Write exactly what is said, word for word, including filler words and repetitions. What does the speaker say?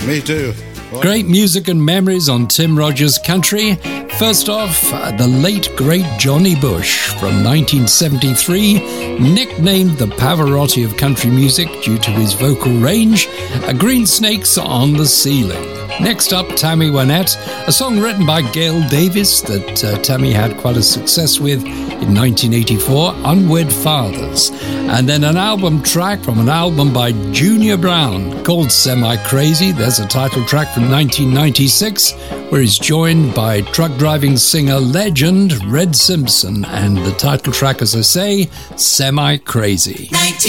Me too. Great music and memories on Tim Rogers Country. First off, uh, the late, great Johnny Bush from nineteen seventy-three, nicknamed the Pavarotti of country music due to his vocal range, uh, Green Snakes on the Ceiling. Next up, Tammy Wynette, a song written by Gail Davis that uh, Tammy had quite a success with in nineteen eighty-four, Unwed Fathers. And then an album track from an album by Junior Brown called Semi Crazy. There's a title track from nineteen ninety-six where he's joined by truck driving singer legend Red Simpson. And the title track, as I say, Semi Crazy.